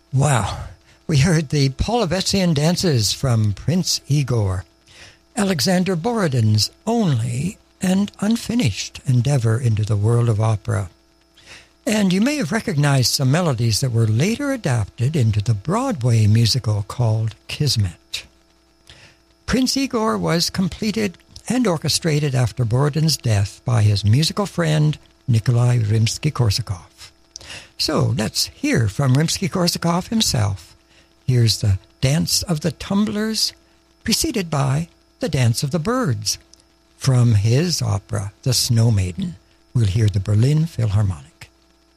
Wow. We heard the Polovetsyan dances from Prince Igor, Alexander Borodin's only and unfinished endeavor into the world of opera. And you may have recognized some melodies that were later adapted into the Broadway musical called Kismet. Prince Igor was completed and orchestrated after Borodin's death by his musical friend Nikolai Rimsky-Korsakov. So let's hear from Rimsky-Korsakov himself. Here's the Dance of the Tumblers, preceded by the Dance of the Birds. From his opera, The Snow Maiden, we'll hear the Berlin Philharmonic.